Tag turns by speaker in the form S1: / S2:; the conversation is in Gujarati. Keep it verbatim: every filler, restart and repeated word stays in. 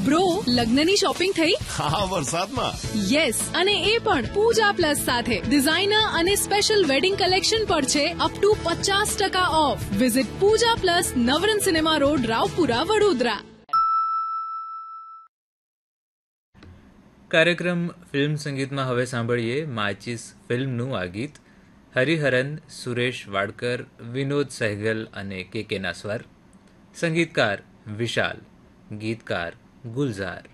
S1: બ્રો, લગ્નની શોપિંગ થઈ?
S2: હા, વરસાદમાં.
S1: યસ, અને એ પણ પૂજા પ્લસ સાથે. ડિઝાઇનર અને સ્પેશિયલ વેડિંગ કલેક્શન પર છે અપ ટુ પચાસ ટકા of. Visit Pooja plus, Navrang cinema road, Raopura, Vadodara.
S3: કાર્યક્રમ ફિલ્મ સંગીતમાં હવે સાંભળીએ માચીસ ફિલ્મનું આ ગીત. હરિહરન, સુરેશ વાડકર, વિનોદ સહેગલ અને કે કેના સ્વર. સંગીતકાર વિશાલ, ગીતકાર ગુલઝાર.